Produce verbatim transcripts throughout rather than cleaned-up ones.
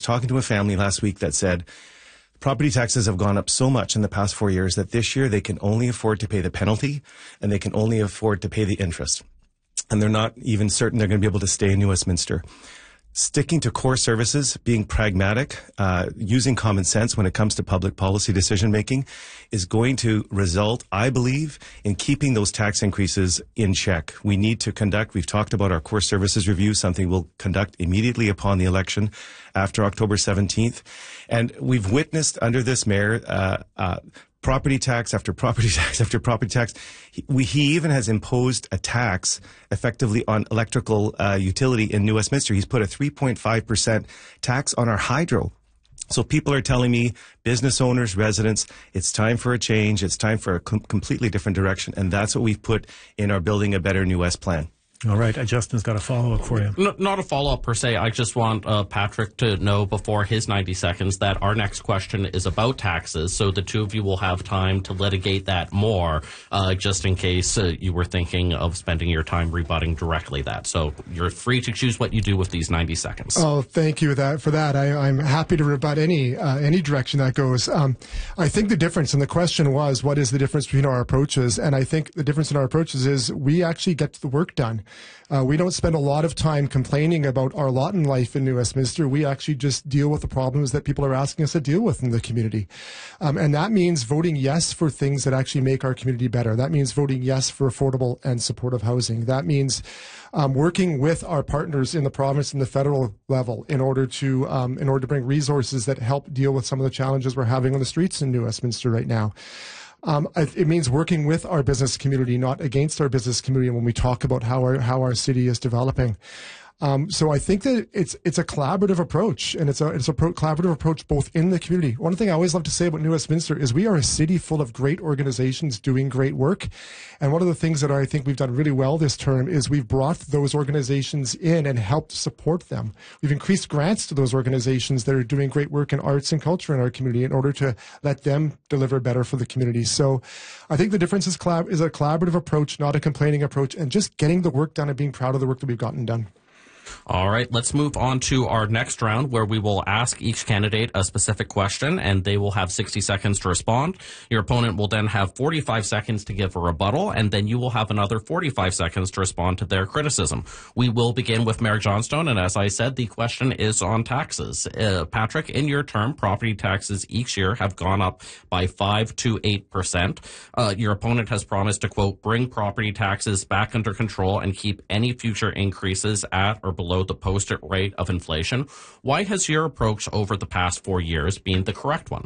talking to a family last week that said property taxes have gone up so much in the past four years that this year they can only afford to pay the penalty and they can only afford to pay the interest. And they're not even certain they're going to be able to stay in New Westminster. Sticking to core services, being pragmatic, uh, using common sense when it comes to public policy decision making is going to result, I believe, in keeping those tax increases in check. We need to conduct, we've talked about our core services review, something we'll conduct immediately upon the election after October seventeenth. And we've witnessed under this mayor, uh, uh, property tax after property tax after property tax. He, we, he even has imposed a tax effectively on electrical uh, utility in New Westminster. He's put a three point five percent tax on our hydro. So people are telling me, business owners, residents, it's time for a change. It's time for a com- completely different direction. And that's what we've put in our Building a Better New West plan. All right. Uh, Justin's got a follow-up for you. No, not a follow-up per se. I just want uh, Patrick to know before his ninety seconds that our next question is about taxes. So the two of you will have time to litigate that more, uh, just in case uh, you were thinking of spending your time rebutting directly that. So you're free to choose what you do with these ninety seconds. Oh, thank you that, for that. I, I'm happy to rebut any uh, any direction that goes. Um, I think the difference, and the question was, what is the difference between our approaches? And I think the difference in our approaches is we actually get the work done. Uh, we don't spend a lot of time complaining about our lot in life in New Westminster. We actually just deal with the problems that people are asking us to deal with in the community. Um, and that means voting yes for things that actually make our community better. That means voting yes for affordable and supportive housing. That means um, working with our partners in the province and the federal level in order to um, in order to bring resources that help deal with some of the challenges we're having on the streets in New Westminster right now. Um, it means working with our business community, not against our business community when we talk about how our, how our city is developing. Um, so I think that it's it's a collaborative approach, and it's a it's a pro- collaborative approach both in the community. One thing I always love to say about New Westminster is we are a city full of great organizations doing great work, and one of the things that I think we've done really well this term is we've brought those organizations in and helped support them. We've increased grants to those organizations that are doing great work in arts and culture in our community in order to let them deliver better for the community. So I think the difference is collab- is a collaborative approach, not a complaining approach, and just getting the work done and being proud of the work that we've gotten done. All right, let's move on to our next round where we will ask each candidate a specific question and they will have sixty seconds to respond. Your opponent will then have forty-five seconds to give a rebuttal, and then you will have another forty-five seconds to respond to their criticism. We will begin with Mayor Johnstone, and as I said, the question is on taxes. Uh, Patrick, in your term, property taxes each year have gone up by five to eight percent. Uh, your opponent has promised to, quote, bring property taxes back under control and keep any future increases at or below the posted rate of inflation. Why has your approach over the past four years been the correct one?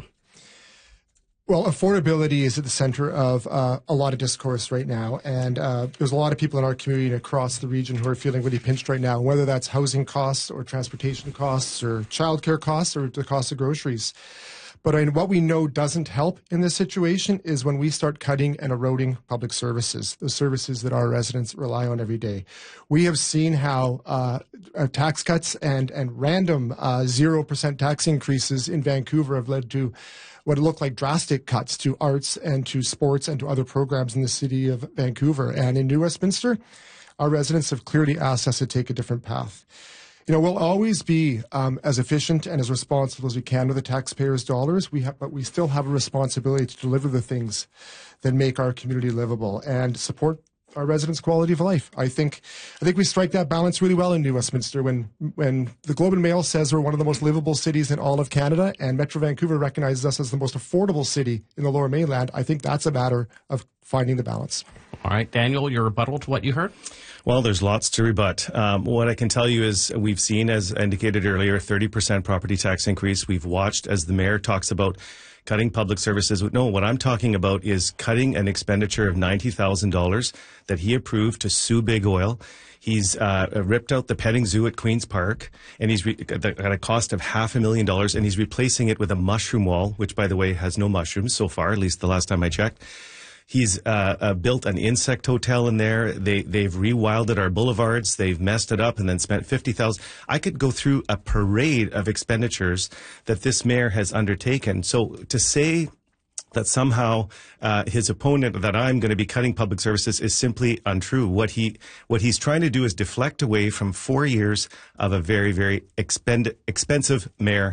Well, affordability is at the center of uh, a lot of discourse right now, and uh, there's a lot of people in our community and across the region who are feeling really pinched right now, whether that's housing costs or transportation costs or childcare costs or the cost of groceries. But I mean, what we know doesn't help in this situation is when we start cutting and eroding public services, the services that our residents rely on every day. We have seen how uh, tax cuts and, and random uh, zero percent tax increases in Vancouver have led to what look like drastic cuts to arts and to sports and to other programs in the city of Vancouver. And in New Westminster, our residents have clearly asked us to take a different path. You know, we'll always be um, as efficient and as responsible as we can with the taxpayers' dollars, we have, but we still have a responsibility to deliver the things that make our community livable and support our residents' quality of life. I think I think we strike that balance really well in New Westminster when when the Globe and Mail says we're one of the most livable cities in all of Canada and Metro Vancouver recognizes us as the most affordable city in the Lower Mainland. I think that's a matter of finding the balance. All right, Daniel, your rebuttal to what you heard? Well, there's lots to rebut. Um, what I can tell you is we've seen, as indicated earlier, thirty percent property tax increase. We've watched as the mayor talks about cutting public services. No, what I'm talking about is cutting an expenditure of ninety thousand dollars that he approved to sue Big Oil. He's uh, ripped out the petting zoo at Queen's Park, and he's re- at a cost of half a million dollars, and he's replacing it with a mushroom wall, which, by the way, has no mushrooms so far, at least the last time I checked. He's uh, uh, built an insect hotel in there. They, they've rewilded our boulevards. They've messed it up and then spent fifty thousand dollars. I could go through a parade of expenditures that this mayor has undertaken. So to say that somehow uh, his opponent, that I'm going to be cutting public services, is simply untrue. What he what he's trying to do is deflect away from four years of a very, very expend- expensive mayor